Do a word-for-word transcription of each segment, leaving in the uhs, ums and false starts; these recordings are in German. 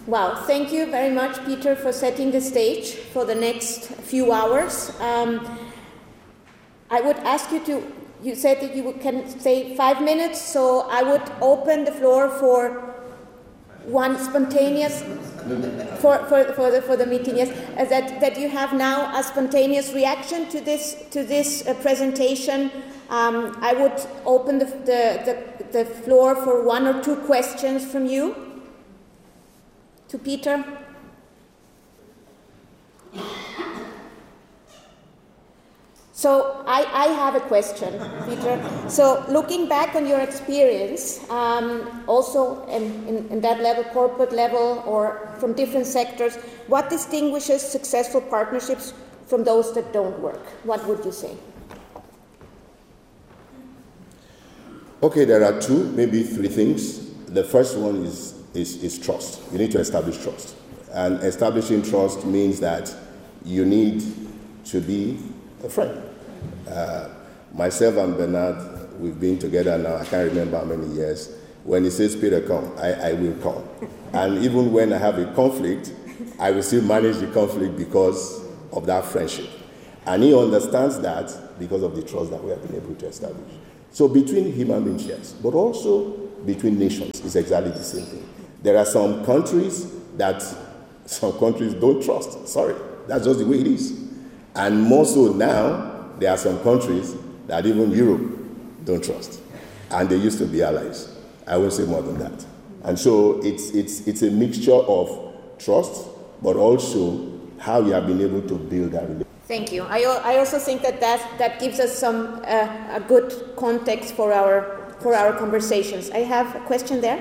Well, thank you very much, Peter, for setting the stage for the next few hours. Um, I would ask you to, you said that you can say five minutes, so I would open the floor for one spontaneous, for, for, for, the, for the meeting, yes, uh, that, that you have now a spontaneous reaction to this, to this uh, presentation. Um, I would open the, the, the, the floor for one or two questions from you. To Peter. So I, I have a question, Peter. So looking back on your experience, um, also in, in, in that level, corporate level, or from different sectors, what distinguishes successful partnerships from those that don't work? What would you say? Okay, there are two, maybe three things. The first one is Is, is trust. You need to establish trust. And establishing trust means that you need to be a friend. Uh, myself and Bernard, we've been together now, I can't remember how many years. When he says, Peter, come, I, I will come. And even when I have a conflict, I will still manage the conflict because of that friendship. And he understands that because of the trust that we have been able to establish. So between human beings, yes, but also between nations is exactly the same thing. There are some countries that some countries don't trust. Sorry, that's just the way it is. And more so now, there are some countries that even Europe don't trust. And they used to be allies. I won't say more than that. And so it's, it's, it's a mixture of trust, but also how you have been able to build that relationship. Thank you. I, I also think that that, that gives us some uh, a good context for our for our conversations. I have a question there.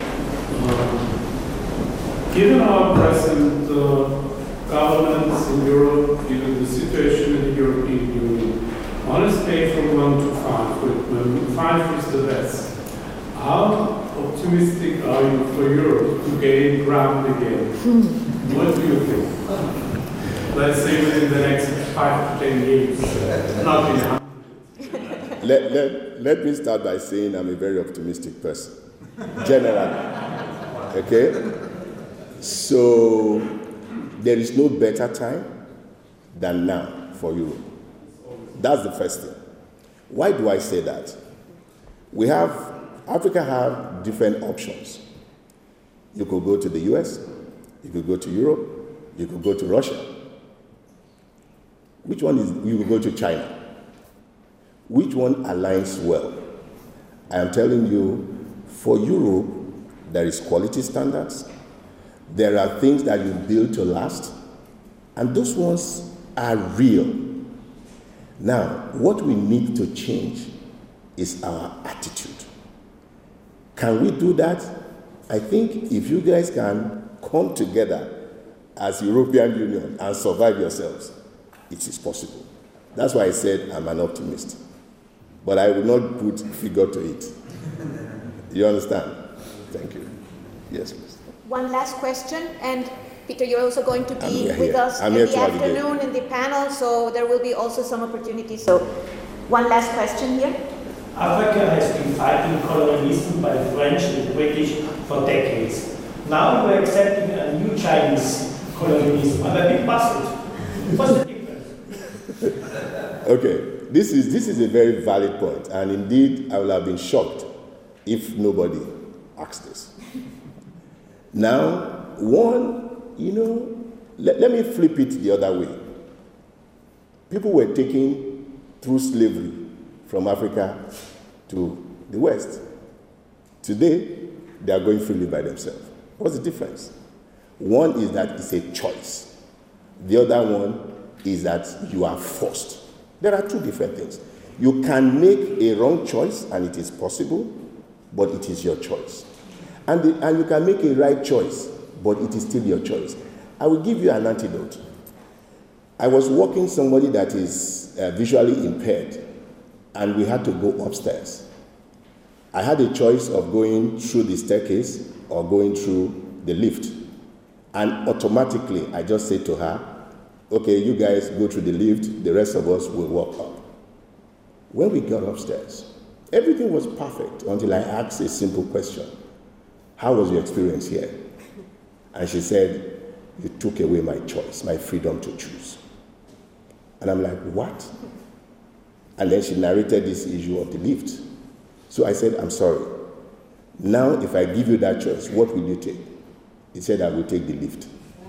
Uh, given our present uh, governance in Europe, given the situation in the European Union, on a scale from one to five, with five is the best, how optimistic are you for Europe to gain ground again? What do you think? Let's say within the next five to ten years, not in a Let, let, let me start by saying I'm a very optimistic person, generally. Okay? So, there is no better time than now for Europe. That's the first thing. Why do I say that? We have, Africa have different options. You could go to the U S, you could go to Europe, you could go to Russia. Which one is, you could go to China. Which one aligns well? I am telling you, for Europe, there is quality standards. There are things that you build to last, and those ones are real. Now, what we need to change is our attitude. Can we do that? I think if you guys can come together as European Union and survive yourselves, it is possible. That's why I said I'm an optimist. But I will not put figure to it. You understand? Thank you. Yes, please. One last question, and Peter, you're also going to be with here. us I'm in the afternoon in the panel, so there will be also some opportunities. So, one last question here. Africa has been fighting colonialism by the French and the British for decades. Now we're accepting a new Chinese colonialism. I'm a bit puzzled. What's the difference? Okay. This is, this is a very valid point, and indeed, I would have been shocked if nobody asked this. Now, one, you know, let, let me flip it the other way. People were taken through slavery from Africa to the West. Today, they are going freely by themselves. What's the difference? One is that it's a choice. The other one is that you are forced. There are two different things. You can make a wrong choice, and it is possible, but it is your choice. And, the, and you can make a right choice, but it is still your choice. I will give you an antidote. I was walking somebody that is uh, visually impaired, and we had to go upstairs. I had a choice of going through the staircase or going through the lift. And automatically, I just said to her, okay, you guys go through the lift, the rest of us will walk up. When we got upstairs, everything was perfect until I asked a simple question. How was your experience here? And she said, you took away my choice, my freedom to choose. And I'm like, what? And then she narrated this issue of the lift. So I said, I'm sorry. Now, if I give you that choice, what will you take? He said, I will take the lift.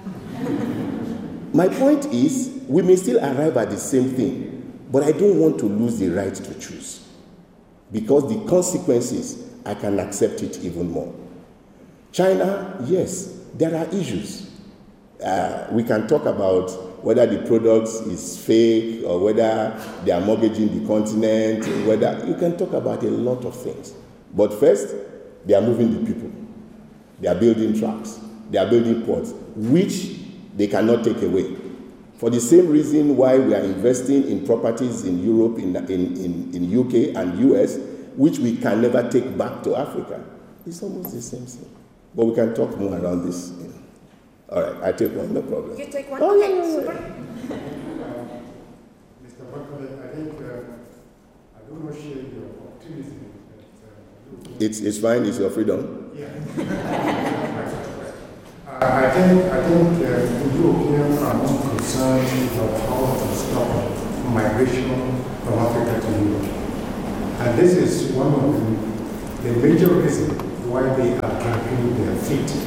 My point is, we may still arrive at the same thing, but I don't want to lose the right to choose. Because the consequences, I can accept it even more. China, yes, there are issues. Uh, we can talk about whether the product is fake or whether they are mortgaging the continent, whether you can talk about a lot of things. But first, they are moving the people. They are building tracks. They are building ports, which they cannot take away. For the same reason why we are investing in properties in Europe, in, in, in, in U K and U S, which we can never take back to Africa. It's almost the same thing. But we can talk more around this. You know. All right, I take one, no problem. You take one? Oh, okay, yeah, yeah, super. Uh, Mister Bakole, I think, uh, I don't know, share your optimism. But, uh, it's, it's fine, it's your freedom. Yeah. uh, I think, I think uh, in your opinion, I'm more concerned about how to stop migration from Africa to Europe. And this is one of the, the major reasons why they are dragging their feet.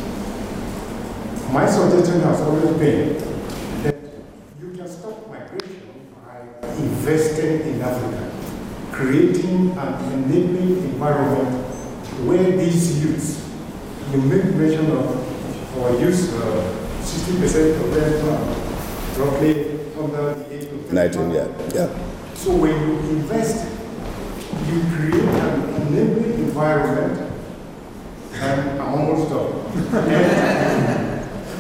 My suggestion has always been that you can stop migration by investing in Africa, creating an enabling environment where these youths, you make mention of our youth, uh, sixty percent of them are roughly under the age of nineteen, yeah. yeah. So when you invest, you create an enabling environment, and I'm almost done. and,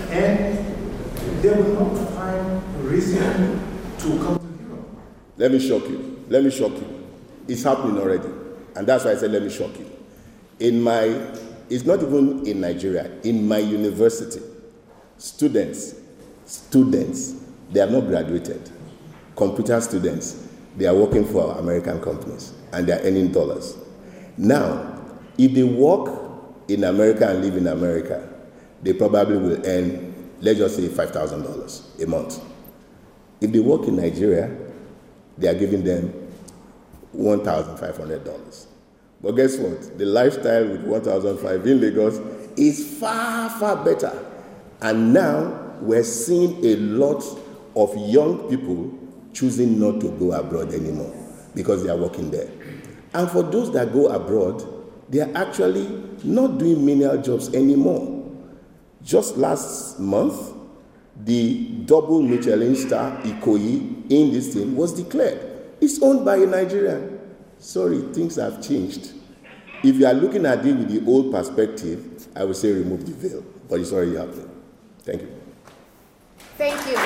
and they will not find reason to come to Europe. Let me shock you. Let me shock you. It's happening already. And that's why I said, let me shock you. In my, it's not even in Nigeria, in my university, students, students, they have not graduated. Computer students, they are working for American companies and they are earning dollars. Now, if they work in America and live in America, they probably will earn, let's just say five thousand dollars a month. If they work in Nigeria, they are giving them one thousand five hundred dollars. But guess what? The lifestyle with one thousand five hundred dollars in Lagos is far, far better. And now we're seeing a lot of young people choosing not to go abroad anymore because they are working there. And for those that go abroad, they are actually not doing menial jobs anymore. Just last month, the double Michelin star Ikoyi in this thing was declared. It's owned by a Nigerian. Sorry, things have changed. If you are looking at it with the old perspective, I would say remove the veil, but it's already happening. Thank you. Thank you.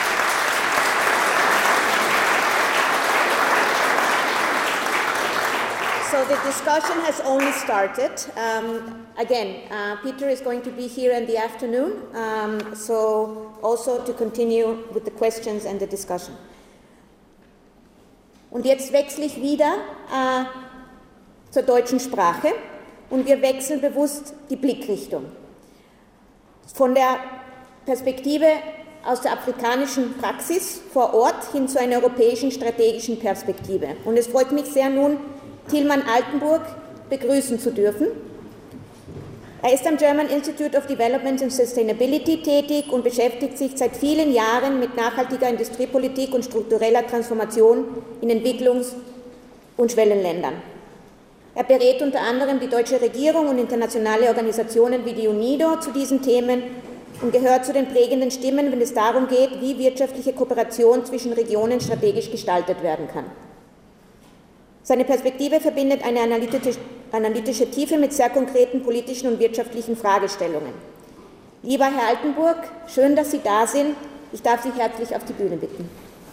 So the discussion has only started. Um, again, uh, Peter is going to be here in the afternoon, um, so also to continue with the questions and the discussion. Und jetzt wechsle ich wieder äh, zur deutschen Sprache und wir wechseln bewusst die Blickrichtung. Von der Perspektive aus der afrikanischen Praxis vor Ort hin zu einer europäischen strategischen Perspektive. Und es freut mich sehr, nun Tilman Altenburg begrüßen zu dürfen. Er ist am German Institute of Development and Sustainability tätig und beschäftigt sich seit vielen Jahren mit nachhaltiger Industriepolitik und struktureller Transformation in Entwicklungs- und Schwellenländern. Er berät unter anderem die deutsche Regierung und internationale Organisationen wie die UNIDO zu diesen Themen und gehört zu den prägenden Stimmen, wenn es darum geht, wie wirtschaftliche Kooperation zwischen Regionen strategisch gestaltet werden kann. Seine Perspektive verbindet eine analytische, analytische Tiefe mit sehr konkreten politischen und wirtschaftlichen Fragestellungen. Lieber Herr Altenburg, schön, dass Sie da sind. Ich darf Sie herzlich auf die Bühne bitten.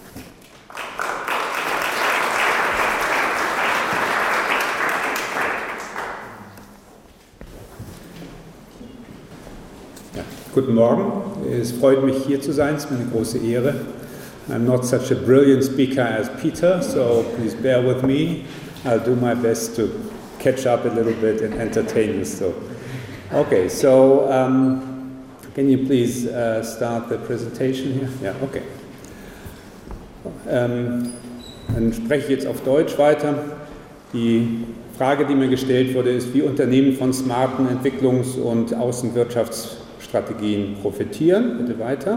Ja, guten Morgen. Es freut mich, hier zu sein. Es ist mir eine große Ehre. I'm not such a brilliant speaker as Peter, so please bear with me. I'll do my best to catch up a little bit and entertain you still. Okay, so um, Can you please uh, start the presentation here? Ja, okay. Ähm, dann spreche ich jetzt auf Deutsch weiter. Die Frage, die mir gestellt wurde, ist, wie Unternehmen von smarten Entwicklungs- und Außenwirtschaftsstrategien profitieren. Bitte weiter.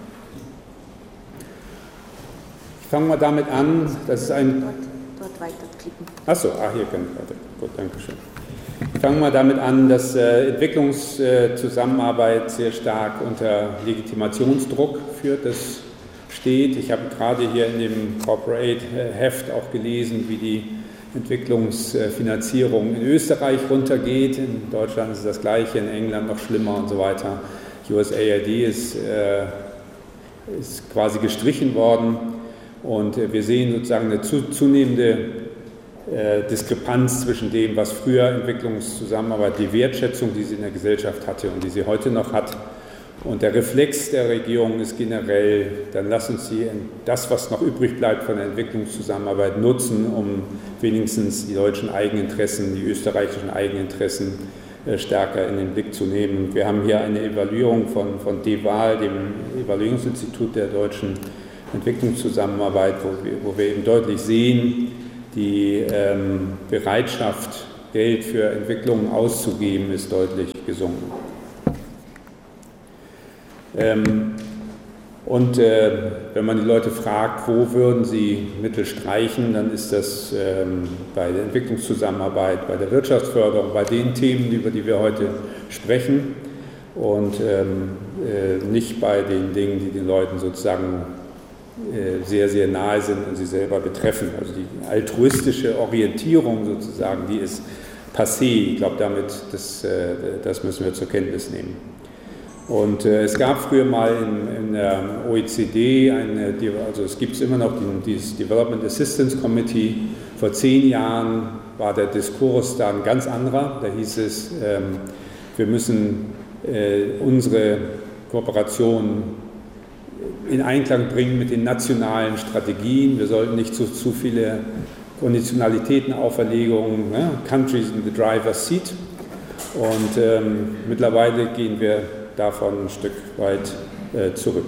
Ich fange mal damit an, das ist ein... Dort, dort weiterklicken. Achso, ah, hier kann ich weiter. Gut, danke schön. Ich fange mal damit an, dass äh, Entwicklungszusammenarbeit sehr stark unter Legitimationsdruck führt. Das steht. Ich habe gerade hier in dem Corporate-Heft auch gelesen, wie die Entwicklungsfinanzierung in Österreich runtergeht. In Deutschland ist das Gleiche, in England noch schlimmer und so weiter. U S A I D ist, äh, ist quasi gestrichen worden und äh, wir sehen sozusagen eine zu, zunehmende äh, Diskrepanz zwischen dem, was früher Entwicklungszusammenarbeit, die Wertschätzung, die sie in der Gesellschaft hatte und die sie heute noch hat. Und der Reflex der Regierung ist generell, dann lass uns die, das, was noch übrig bleibt von der Entwicklungszusammenarbeit, nutzen, um wenigstens die deutschen Eigeninteressen, die österreichischen Eigeninteressen äh, stärker in den Blick zu nehmen. Wir haben hier eine Evaluierung von, von D E W A L, dem Evaluierungsinstitut der deutschen Entwicklungszusammenarbeit, wo wir, wo wir eben deutlich sehen, die ähm, Bereitschaft, Geld für Entwicklungen auszugeben, ist deutlich gesunken. Ähm, und äh, wenn man die Leute fragt, wo würden sie Mittel streichen, dann ist das ähm, bei der Entwicklungszusammenarbeit, bei der Wirtschaftsförderung, bei den Themen, über die wir heute sprechen und ähm, äh, nicht bei den Dingen, die den Leuten sozusagen äh, sehr, sehr nahe sind und sie selber betreffen. Also die altruistische Orientierung sozusagen, die ist passé. Ich glaube, damit, das, äh, das müssen wir zur Kenntnis nehmen. Und äh, es gab früher mal in, in der O E C D, eine, also es gibt es immer noch, die, dieses Development Assistance Committee. Vor zehn Jahren war der Diskurs da ein ganz anderer. Da hieß es, ähm, wir müssen äh, unsere Kooperation in Einklang bringen mit den nationalen Strategien. Wir sollten nicht zu, zu viele Konditionalitäten, Auferlegungen, ne? Countries in the driver's seat. Und ähm, mittlerweile gehen wir davon ein Stück weit äh, zurück.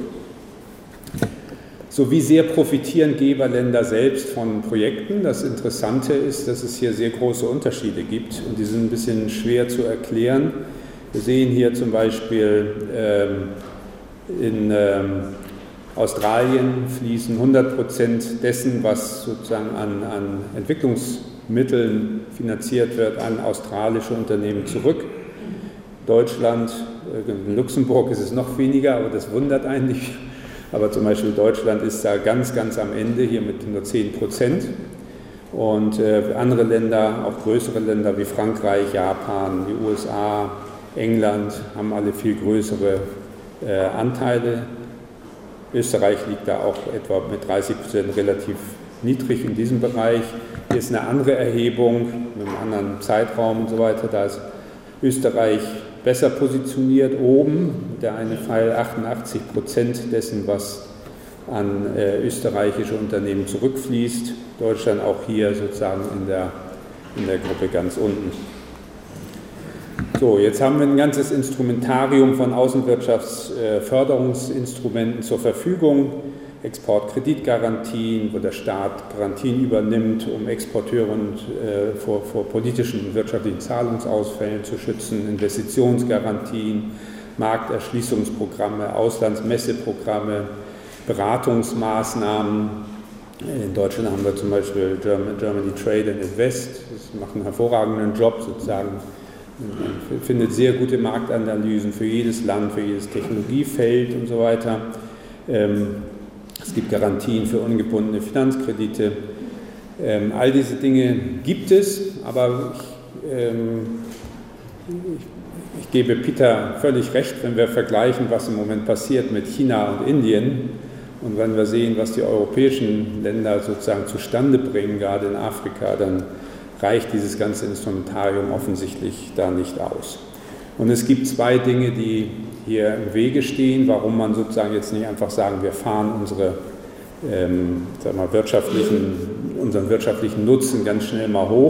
So, wie sehr profitieren Geberländer selbst von Projekten? Das Interessante ist, dass es hier sehr große Unterschiede gibt und die sind ein bisschen schwer zu erklären. Wir sehen hier zum Beispiel ähm, in ähm, Australien fließen hundert Prozent dessen, was sozusagen an, an Entwicklungsmitteln finanziert wird, an australische Unternehmen zurück. Deutschland, in Luxemburg ist es noch weniger, aber das wundert eigentlich. Aber zum Beispiel Deutschland ist da ganz, ganz am Ende, hier mit nur zehn Prozent. Und äh, andere Länder, auch größere Länder wie Frankreich, Japan, die U S A, England, haben alle viel größere äh, Anteile. Österreich liegt da auch etwa mit dreißig Prozent relativ niedrig in diesem Bereich. Hier ist eine andere Erhebung mit einem anderen Zeitraum und so weiter. Da ist Österreich besser positioniert oben, der eine Pfeil achtundachtzig Prozent dessen, was an äh, österreichische Unternehmen zurückfließt. Deutschland auch hier sozusagen in der, in der Gruppe ganz unten. So, jetzt haben wir ein ganzes Instrumentarium von Außenwirtschaftsförderungsinstrumenten äh, zur Verfügung. Exportkreditgarantien, wo der Staat Garantien übernimmt, um Exporteure und, äh, vor, vor politischen und wirtschaftlichen Zahlungsausfällen zu schützen, Investitionsgarantien, Markterschließungsprogramme, Auslandsmesseprogramme, Beratungsmaßnahmen. In Deutschland haben wir zum Beispiel German, Germany Trade and Invest, das macht einen hervorragenden Job sozusagen, man findet sehr gute Marktanalysen für jedes Land, für jedes Technologiefeld und so weiter. Ähm, Es gibt Garantien für ungebundene Finanzkredite. Ähm, all diese Dinge gibt es, aber ich, ähm, ich, ich gebe Peter völlig recht, wenn wir vergleichen, was im Moment passiert mit China und Indien und wenn wir sehen, was die europäischen Länder sozusagen zustande bringen, gerade in Afrika, dann reicht dieses ganze Instrumentarium offensichtlich da nicht aus. Und es gibt zwei Dinge, die hier im Wege stehen, warum man sozusagen jetzt nicht einfach sagen, wir fahren unsere, ähm, sag mal, wirtschaftlichen, unseren wirtschaftlichen Nutzen ganz schnell mal hoch.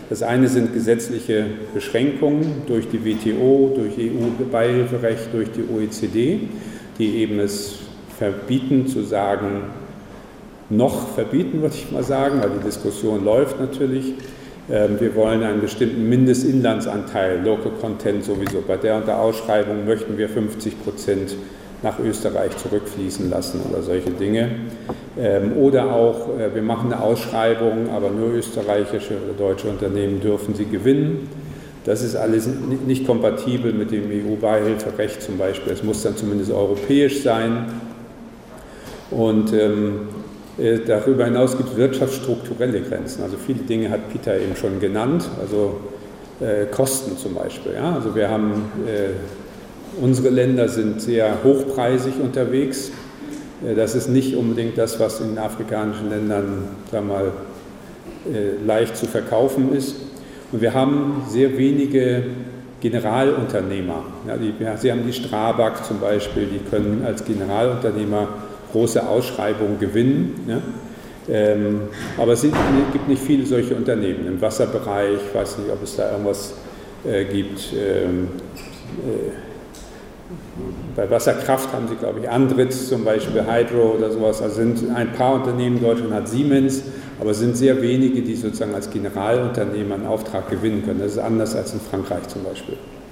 Das eine sind gesetzliche Beschränkungen durch die W T O, durch E U-Beihilferecht, durch die O E C D, die eben es verbieten zu sagen, noch verbieten, würde ich mal sagen, weil die Diskussion läuft natürlich. Wir wollen einen bestimmten Mindestinlandsanteil, Local Content sowieso. Bei der und der Ausschreibung möchten wir fünfzig Prozent nach Österreich zurückfließen lassen oder solche Dinge. Oder auch, wir machen eine Ausschreibung, aber nur österreichische oder deutsche Unternehmen dürfen sie gewinnen. Das ist alles nicht kompatibel mit dem E U-Beihilferecht zum Beispiel. Es muss dann zumindest europäisch sein. Und ähm, darüber hinaus gibt es wirtschaftsstrukturelle Grenzen. Also viele Dinge hat Peter eben schon genannt, also äh, Kosten zum Beispiel. Ja? Also wir haben, äh, unsere Länder sind sehr hochpreisig unterwegs. Äh, das ist nicht unbedingt das, was in afrikanischen Ländern, sagen wir mal, äh, leicht zu verkaufen ist. Und wir haben sehr wenige Generalunternehmer. Ja, die, ja, Sie haben die Strabag zum Beispiel, die können als Generalunternehmer große Ausschreibungen gewinnen. Ja? Ähm, aber es gibt nicht viele solche Unternehmen. Im Wasserbereich, ich weiß nicht, ob es da irgendwas äh, gibt. Ähm, äh, bei Wasserkraft haben Sie, glaube ich, Andritz zum Beispiel, Hydro oder sowas. Also sind ein paar Unternehmen, Deutschland hat Siemens, aber es sind sehr wenige, die sozusagen als Generalunternehmer einen Auftrag gewinnen können. Das ist anders als in Frankreich zum Beispiel.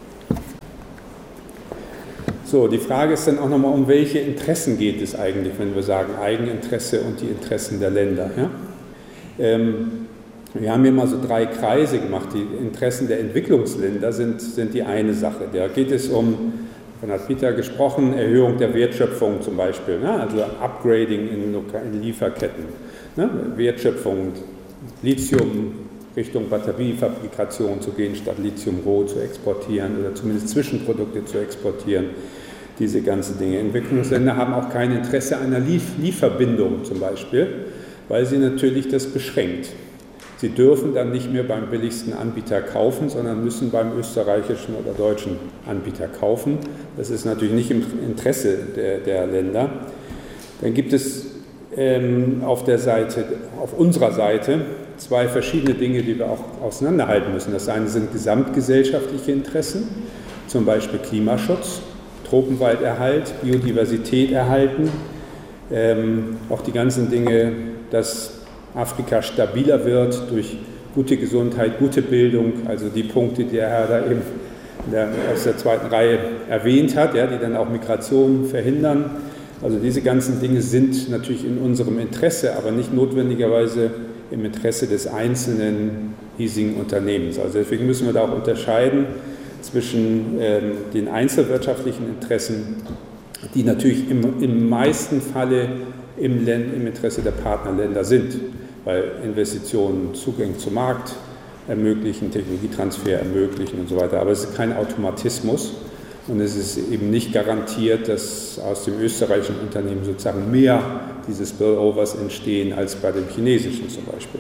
So, die Frage ist dann auch nochmal, um welche Interessen geht es eigentlich, wenn wir sagen Eigeninteresse und die Interessen der Länder. Ja? Ähm, wir haben hier mal so drei Kreise gemacht. Die Interessen der Entwicklungsländer sind, sind die eine Sache. Da geht es um, davon hat Peter gesprochen, Erhöhung der Wertschöpfung zum Beispiel, ne? Also Upgrading in, in Lieferketten, ne? Wertschöpfung, Lithium Richtung Batteriefabrikation zu gehen, statt Lithium roh zu exportieren oder zumindest Zwischenprodukte zu exportieren, diese ganzen Dinge. Entwicklungsländer haben auch kein Interesse an einer Lief- Lieferbindung zum Beispiel, weil sie natürlich das beschränkt. Sie dürfen dann nicht mehr beim billigsten Anbieter kaufen, sondern müssen beim österreichischen oder deutschen Anbieter kaufen. Das ist natürlich nicht im Interesse der, der Länder. Dann gibt es ähm, auf der Seite, auf unserer Seite, zwei verschiedene Dinge, die wir auch auseinanderhalten müssen. Das eine sind gesamtgesellschaftliche Interessen, zum Beispiel Klimaschutz, Tropenwalderhalt, Biodiversität erhalten, ähm, auch die ganzen Dinge, dass Afrika stabiler wird durch gute Gesundheit, gute Bildung, also die Punkte, die der Herr da eben der, aus der zweiten Reihe erwähnt hat, ja, die dann auch Migration verhindern. Also diese ganzen Dinge sind natürlich in unserem Interesse, aber nicht notwendigerweise im Interesse des einzelnen hiesigen Unternehmens. Also deswegen müssen wir da auch unterscheiden zwischen ähm, den einzelwirtschaftlichen Interessen, die natürlich im, im meisten Falle im, im Interesse der Partnerländer sind, weil Investitionen Zugang zum Markt ermöglichen, Technologietransfer ermöglichen und so weiter. Aber es ist kein Automatismus und es ist eben nicht garantiert, dass aus dem österreichischen Unternehmen sozusagen mehr dieses Spillovers entstehen als bei dem chinesischen zum Beispiel.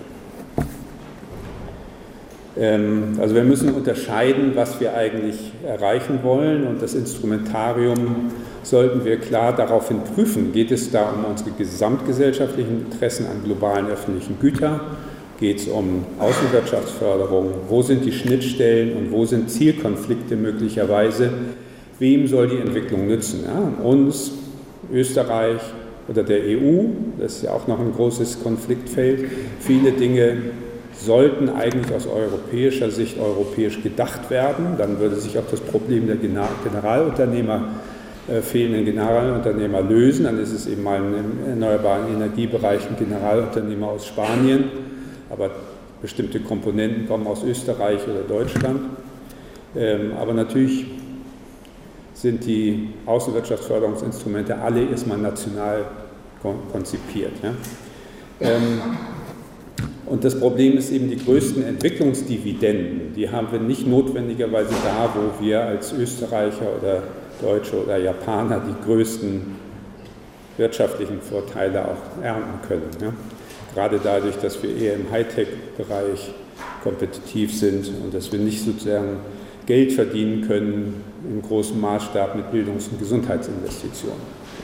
Ähm, also wir müssen unterscheiden, was wir eigentlich erreichen wollen, und das Instrumentarium sollten wir klar daraufhin prüfen. Geht es da um unsere gesamtgesellschaftlichen Interessen an globalen öffentlichen Gütern? Geht es um Außenwirtschaftsförderung? Wo sind die Schnittstellen und wo sind Zielkonflikte möglicherweise? Wem soll die Entwicklung nützen? Ja, uns, Österreich oder der E U, das ist ja auch noch ein großes Konfliktfeld. Viele Dinge sollten eigentlich aus europäischer Sicht europäisch gedacht werden. Dann würde sich auch das Problem der Generalunternehmer, äh, fehlenden Generalunternehmer lösen. Dann ist es eben mal im erneuerbaren Energiebereich ein Generalunternehmer aus Spanien, aber bestimmte Komponenten kommen aus Österreich oder Deutschland. Ähm, aber natürlich sind die Außenwirtschaftsförderungsinstrumente alle erstmal national konzipiert. Ja? Ähm, und das Problem ist eben, die größten Entwicklungsdividenden, die haben wir nicht notwendigerweise da, wo wir als Österreicher oder Deutsche oder Japaner die größten wirtschaftlichen Vorteile auch ernten können. Ja? Gerade dadurch, dass wir eher im Hightech-Bereich kompetitiv sind und dass wir nicht sozusagen Geld verdienen können im großen Maßstab mit Bildungs- und Gesundheitsinvestitionen.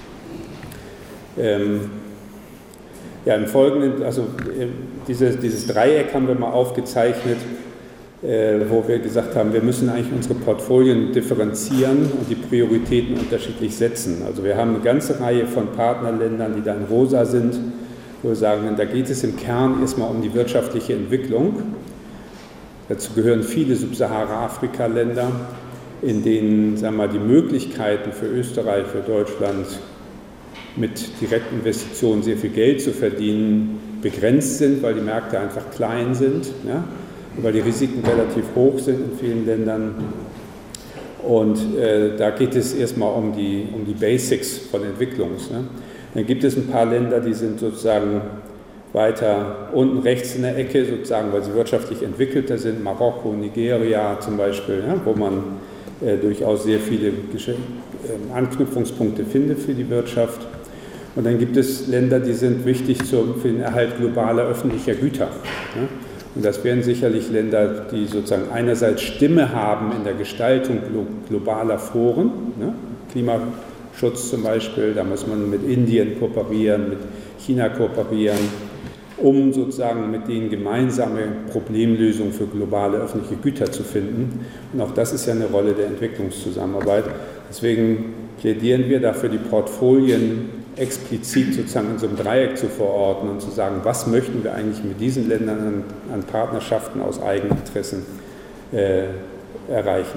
Ähm, ja, im Folgenden, also äh, diese, dieses Dreieck haben wir mal aufgezeichnet. wo wir gesagt haben, wir müssen eigentlich unsere Portfolien differenzieren und die Prioritäten unterschiedlich setzen. Also wir haben eine ganze Reihe von Partnerländern, die da in rosa sind, wo wir sagen, da geht es im Kern erstmal um die wirtschaftliche Entwicklung. Dazu gehören viele Subsahara-Afrika-Länder, in denen, sagen wir mal, die Möglichkeiten für Österreich, für Deutschland mit Direktinvestitionen sehr viel Geld zu verdienen begrenzt sind, weil die Märkte einfach klein sind, ja? Weil die Risiken relativ hoch sind in vielen Ländern. Und äh, da geht es erstmal um die, um die Basics von Entwicklung. Ne? Dann gibt es ein paar Länder, die sind sozusagen weiter unten rechts in der Ecke, sozusagen, weil sie wirtschaftlich entwickelter sind, Marokko, Nigeria zum Beispiel, ja? Wo man äh, durchaus sehr viele Gesch- äh, Anknüpfungspunkte findet für die Wirtschaft. Und dann gibt es Länder, die sind wichtig zum, für den Erhalt globaler öffentlicher Güter. Ja? Und das wären sicherlich Länder, die sozusagen einerseits Stimme haben in der Gestaltung globaler Foren, ne? Klimaschutz zum Beispiel, da muss man mit Indien kooperieren, mit China kooperieren, um sozusagen mit denen gemeinsame Problemlösungen für globale öffentliche Güter zu finden. Und auch das ist ja eine Rolle der Entwicklungszusammenarbeit. Deswegen plädieren wir dafür, die Portfolien explizit sozusagen in so einem Dreieck zu verorten und zu sagen, was möchten wir eigentlich mit diesen Ländern an, an Partnerschaften aus Eigeninteressen äh, erreichen.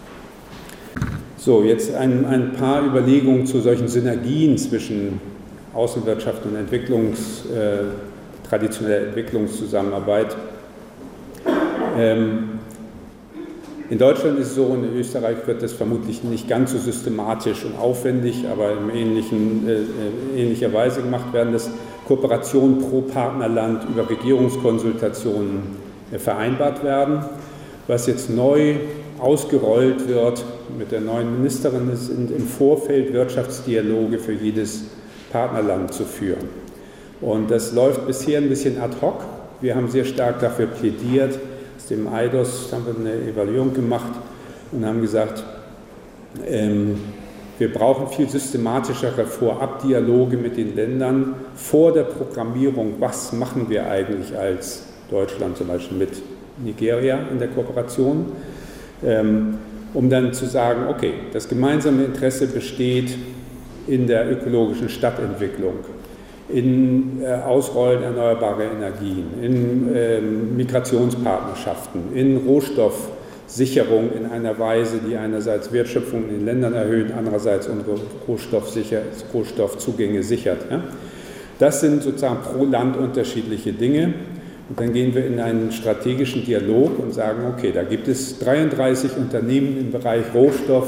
So, jetzt ein, ein paar Überlegungen zu solchen Synergien zwischen Außenwirtschaft und Entwicklungs, äh, traditioneller Entwicklungszusammenarbeit. Ähm, In Deutschland ist es so, in Österreich wird das vermutlich nicht ganz so systematisch und aufwendig, aber in ähnlichen, äh, ähnlicher Weise gemacht werden, dass Kooperationen pro Partnerland über Regierungskonsultationen äh, vereinbart werden. Was jetzt neu ausgerollt wird mit der neuen Ministerin, ist sind im Vorfeld Wirtschaftsdialoge für jedes Partnerland zu führen. Und das läuft bisher ein bisschen ad hoc. Wir haben sehr stark dafür plädiert. Aus dem I D O S haben wir eine Evaluierung gemacht und haben gesagt, ähm, wir brauchen viel systematischere Vorabdialoge mit den Ländern vor der Programmierung. Was machen wir eigentlich als Deutschland zum Beispiel mit Nigeria in der Kooperation, ähm, um dann zu sagen, okay, das gemeinsame Interesse besteht in der ökologischen Stadtentwicklung, in äh, Ausrollen erneuerbarer Energien, in äh, Migrationspartnerschaften, in Rohstoffsicherung in einer Weise, die einerseits Wertschöpfung in den Ländern erhöht, andererseits unsere Rohstoffsicher, Rohstoffzugänge sichert. Ja? Das sind sozusagen pro Land unterschiedliche Dinge. Und dann gehen wir in einen strategischen Dialog und sagen, okay, da gibt es dreiunddreißig Unternehmen im Bereich Rohstoff,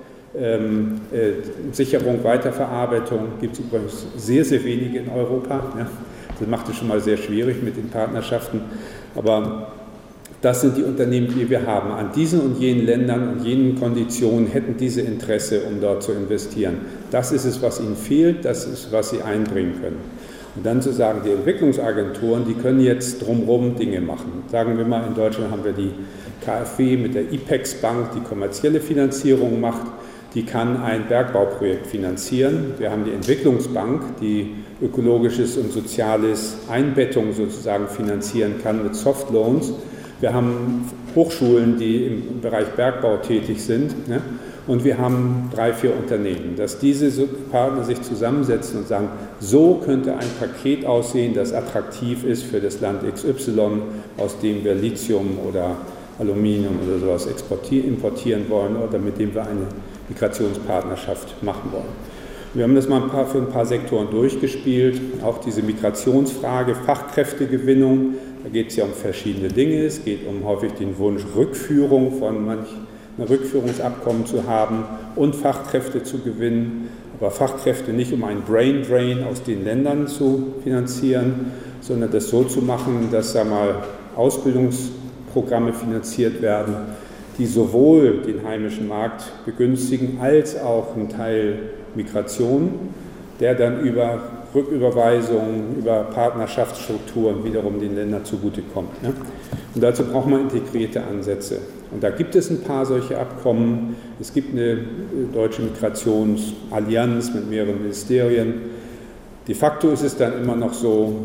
Ähm, äh, Sicherung, Weiterverarbeitung, gibt es übrigens sehr, sehr wenige in Europa. Ja. Das macht es schon mal sehr schwierig mit den Partnerschaften. Aber das sind die Unternehmen, die wir haben. An diesen und jenen Ländern und jenen Konditionen hätten diese Interesse, um dort zu investieren. Das ist es, was ihnen fehlt, das ist, was sie einbringen können. Und dann zu sagen, die Entwicklungsagenturen, die können jetzt drumherum Dinge machen. Sagen wir mal, in Deutschland haben wir die K f W mit der IPEX Bank, die kommerzielle Finanzierung macht. Die kann ein Bergbauprojekt finanzieren. Wir haben die Entwicklungsbank, die ökologisches und soziales Einbettung sozusagen finanzieren kann mit Softloans. Wir haben Hochschulen, die im Bereich Bergbau tätig sind. Ne? Und wir haben drei, vier Unternehmen. Dass diese Partner sich zusammensetzen und sagen, so könnte ein Paket aussehen, das attraktiv ist für das Land X Y, aus dem wir Lithium oder Aluminium oder sowas exportieren, importieren wollen oder mit dem wir eine Migrationspartnerschaft machen wollen. Wir haben das mal ein paar, für ein paar Sektoren durchgespielt, auch diese Migrationsfrage, Fachkräftegewinnung, da geht es ja um verschiedene Dinge, es geht um häufig den Wunsch, Rückführung von manch, ein Rückführungsabkommen zu haben und Fachkräfte zu gewinnen, aber Fachkräfte nicht um einen Brain Drain aus den Ländern zu finanzieren, sondern das so zu machen, dass, sagen wir mal, Ausbildungsprogramme finanziert werden, die sowohl den heimischen Markt begünstigen, als auch einen Teil Migration, der dann über Rücküberweisungen, über Partnerschaftsstrukturen wiederum den Ländern zugutekommt. Ne? Und dazu braucht man integrierte Ansätze. Und da gibt es ein paar solche Abkommen. Es gibt eine deutsche Migrationsallianz mit mehreren Ministerien. De facto ist es dann immer noch so, die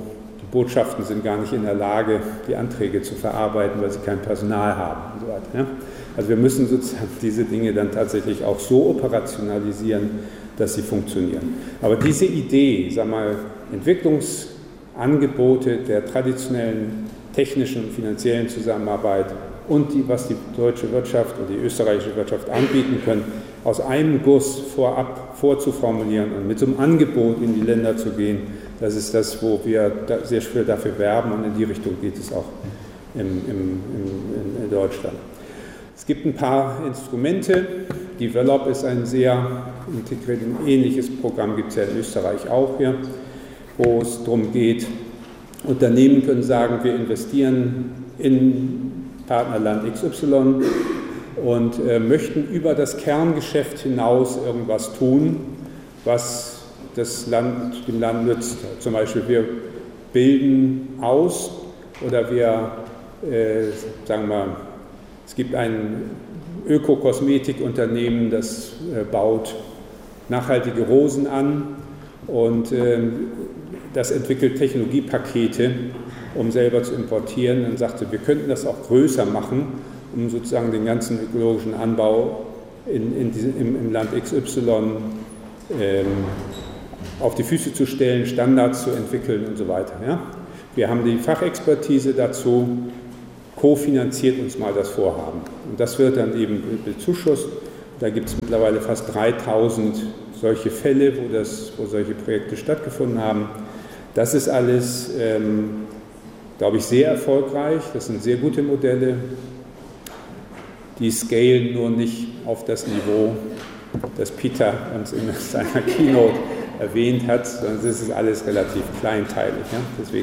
Die Botschaften sind gar nicht in der Lage, die Anträge zu verarbeiten, weil sie kein Personal haben und so weiter. Ja? Also wir müssen sozusagen diese Dinge dann tatsächlich auch so operationalisieren, dass sie funktionieren. Aber diese Idee, sag mal, Entwicklungsangebote der traditionellen technischen und finanziellen Zusammenarbeit und die, was die deutsche Wirtschaft und die österreichische Wirtschaft anbieten können, aus einem Guss vorab vorzuformulieren und mit so einem Angebot in die Länder zu gehen, das ist das, wo wir da sehr viel dafür werben, und in die Richtung geht es auch im, im, im, in Deutschland. Es gibt ein paar Instrumente. Develop ist ein sehr integriertes, ein ähnliches Programm gibt es ja in Österreich auch hier, wo es darum geht, Unternehmen können sagen, wir investieren in Partnerland X Y und äh, möchten über das Kerngeschäft hinaus irgendwas tun, was das Land, dem Land nützt. Zum Beispiel wir bilden aus oder wir, äh, sagen wir, es gibt ein Ökokosmetikunternehmen, das äh, baut nachhaltige Rosen an und äh, das entwickelt Technologiepakete, um selber zu importieren. Dann sagte, wir könnten das auch größer machen, um sozusagen den ganzen ökologischen Anbau in, in diesem, im, im Land X Y ähm, auf die Füße zu stellen, Standards zu entwickeln und so weiter. Ja? Wir haben die Fachexpertise dazu, kofinanziert uns mal das Vorhaben. Und das wird dann eben bezuschusst. Da gibt es mittlerweile fast dreitausend solche Fälle, wo, das, wo solche Projekte stattgefunden haben. Das ist alles, ähm, glaube ich, sehr erfolgreich. Das sind sehr gute Modelle. Die scalen nur nicht auf das Niveau, das Peter uns in seiner Keynote erwähnt hat, sondern es ist alles relativ kleinteilig. Ja? Deswegen